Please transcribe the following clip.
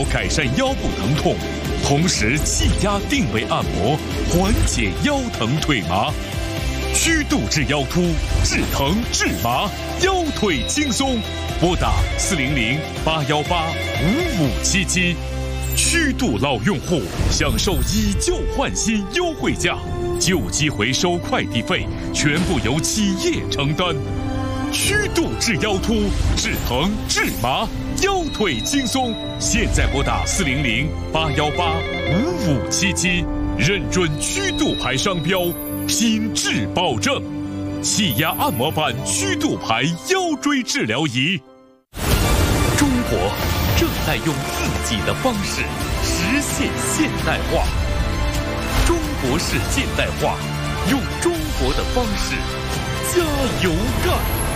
改善腰部疼痛，同时气压定位按摩，缓解腰疼腿麻。曲度治腰突，治疼治麻，腰腿轻松。拨打400-818-5577。曲度老用户享受以旧换新优惠价，旧机回收快递费全部由企业承担。曲度治腰突，治疼治麻，腰腿轻松。现在拨打400-818-5577，认准曲度牌商标，品质保证。气压按摩板曲度牌腰椎治疗仪。中国正在用自己的方式实现现代化。中国式现代化，用中国的方式加油干。